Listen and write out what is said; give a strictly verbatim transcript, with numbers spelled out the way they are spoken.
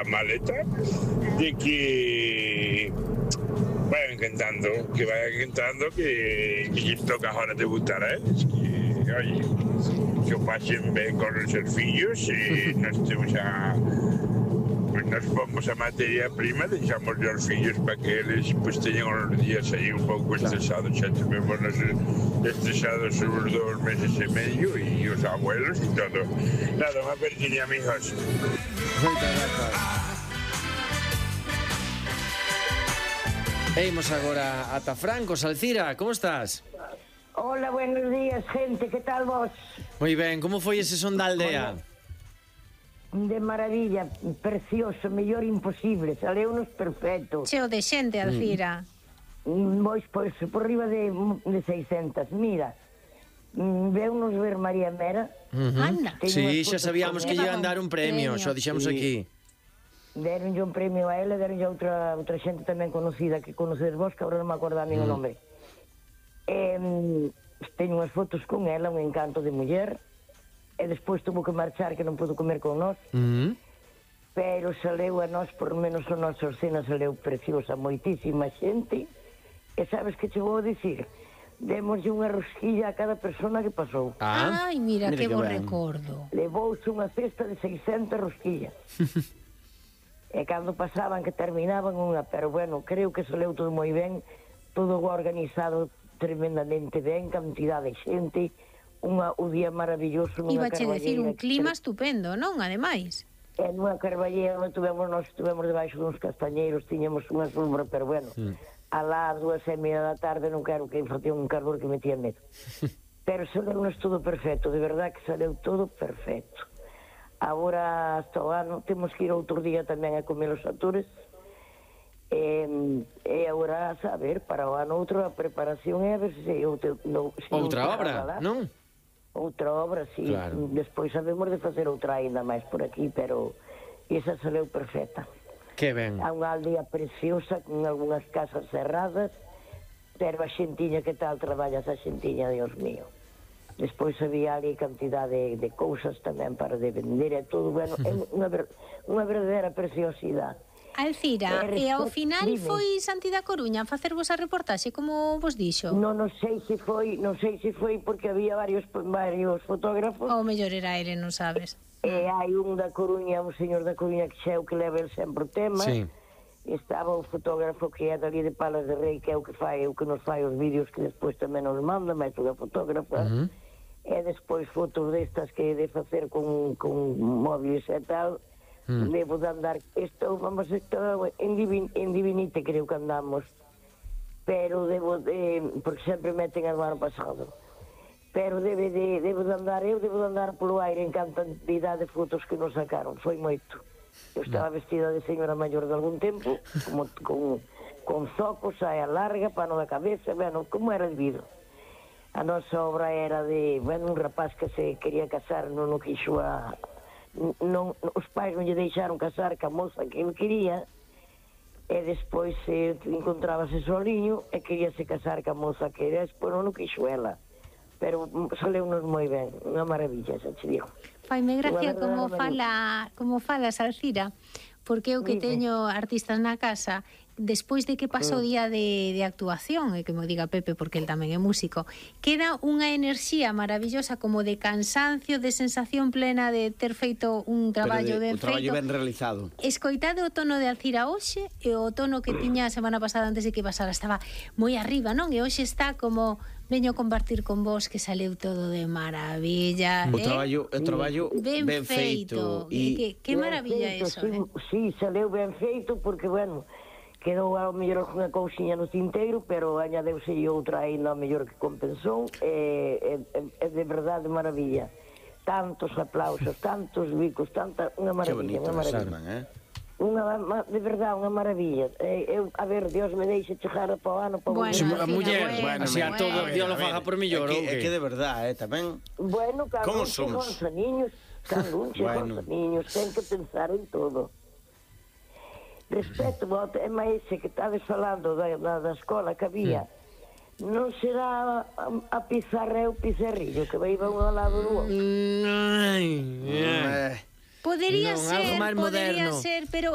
maleta de que vayan cantando, que vayan cantando, que, que lles toca agora debutar, eh? Que, oye, que o pasen ben con os seus fillos e nos temos a... Pues nos pomos a materia prima, deixamos os fillos para que eles pues, teñan os días aí un pouco estresados, xa tivemos estresados os dous meses e medio e os abuelos e todo. Nada, unha pertinha, amigos. Moitas grazas. Veimos agora ata Franco. Alcira, como estás? Hola, buenos días, gente, que tal vos? Moi ben, como foi ese son da aldea? De maravilla, precioso, mellor imposible, saleunos perfecto. Cheo de xente, Alcira. Mm. Pois, pois, por riba de, de seiscentas, mira, veunos ver María Mera. Uh-huh. Anda. Sí, xa sabíamos que lle iban dar un premio, xa dixemos sí. Aquí. Deronlle un premio a ela, deronlle a outra, outra xente tamén conocida que conoces vos, que agora non me acordo a mí o mm. nome. Eh, teño unhas fotos con ela, un encanto de muller. E despois tuvo que marchar, que non pudo comer con nós, uh-huh. pero saleu a nós, por menos a nosa cena saleu preciosa, moitísima xente, e sabes que chegou a dicir? Demoslle unha rosquilla a cada persona que pasou. Ah, ai, mira, mira que bo recordo. Levouse unha cesta de seiscentas rosquillas. E cando pasaban que terminaban unha, pero bueno, creo que saleu todo moi ben, todo organizado tremendamente ben, cantidad de xente, unha, un día maravilloso nunha Iba che decir, un clima que... estupendo, non? Ademais. E nunha carballera onde tuvemos, nós estuvemos debaixo duns castañeiros, tiñamos unha sombra, pero bueno, sí. Alá as dúas e media da tarde non quero que facía un calor que metía medo. Pero saleu-nos todo perfecto, de verdad que saleu todo perfecto. Agora, hasta o ano, temos que ir outro día tamén a comer os atores. E, e agora, a saber, para o ano outro a preparación é a ver se... Eu te, no, se outra obra, non? Outra obra, sí. Claro. Despois sabemos de facer outra ainda máis por aquí, pero esa saleu perfecta. Que ben. Há unha aldea preciosa, con algunhas casas cerradas, pero a xentiña, que tal traballas a xentiña, Dios mío. Despois había ali cantidade de, de cousas tamén para de vender e todo, bueno, é unha, ver, unha verdadeira preciosidade. Alcira, e ao final dime. Foi Santi da Coruña a facervos a reportaxe, como vos dixo? Non, non sei se foi, non sei se foi porque había varios varios fotógrafos. Ou mellor era ele, non sabes. E hai un da Coruña, un señor da Coruña que xeu que leva el sempre o tema. Sí. Estaba o fotógrafo que é dali de Palas de Rei, que é o que fai, o que nos fai os vídeos que despois tamén nos manda, máis unha fotógrafa. Uh-huh. E despois fotos destas que de facer con, con móviles e tal. Mm. Debo de andar, isto, vamos, isto, en, Divin, en Divinite creo que andamos, pero debo de, porque sempre meten o ano pasado, pero debe de, debo de andar, eu debo de andar polo aire en cantidade de fotos que nos sacaron, foi moito. Eu estaba vestida de señora maior de algún tempo, como, con, con zocos, saia larga, pano da cabeza, bueno, como era debido. A nosa obra era de, bueno, un rapaz que se quería casar, non o quixo a... Non, os pais non lle deixaron casar ca moza que ele quería, e despois se encontrábase soliño e queríase casar ca moza que era, despois non o quixo ela, pero saleu-nos moi ben, unha maravilla, xa te digo. Faime gracia como fala, como falas, Alcira, porque eu que teño artistas na casa, despois de que pasa o día de, de actuación, e que me diga Pepe porque el tamén é músico, queda unha enerxía maravillosa, como de cansancio, de sensación plena de ter feito un traballo ben feito. O traballo ben realizado. Escoitade o tono de Alcira hoxe e o tono que tiña a semana pasada antes de que pasara, estaba moi arriba, non? E hoxe está como veño a compartir con vos que saleu todo de maravilla. O eh? traballo, o traballo ben, ben feito. feito. E que, que maravilla feito, eso, sí, eh? Sí, saleu ben feito porque, bueno, quedou ao mellor unha cousiña no tinteiro, pero añadeuse outra ainda ao mellor que compensou, e, e, e de verdade maravilla. Tantos aplausos, tantos bicos, tanta, unha maravilla, unha maravilla. Sarman, eh? Unha, de verdade, unha maravilla. Eu, a ver, Dios me deixe chegar para o ano para bueno, bueno, a muller, bueno, bueno, así a todo, Dios lo faga por millor, é que, é que de verdade, eh, tamén. Bueno, cada un che con os niños, cada un che con os niños, ten que pensar en todo. Respecto ao tema ese que estades falando da, da, da escola que había, sí. Non será a, a pizarra e o pizarrillo que vai un ao lado do outro? Ai, Podería non, ser, algo máis podería moderno. ser, pero